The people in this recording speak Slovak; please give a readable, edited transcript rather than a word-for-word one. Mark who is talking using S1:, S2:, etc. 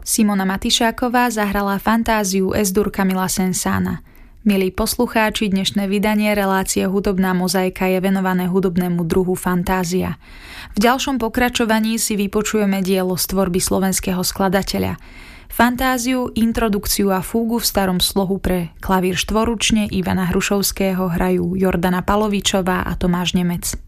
S1: Simona Matišáková zahrala fantáziu S-dur Camilla Saint-Saënsa. Milí poslucháči, dnešné vydanie relácie Hudobná mozaika je venované hudobnému druhu fantázia. V ďalšom pokračovaní si vypočujeme dielo z tvorby slovenského skladateľa. Fantáziu, introdukciu a fúgu v starom slohu pre klavír štvoručne Ivana Hrušovského hrajú Jordana Palovičová a Tomáš Nemec.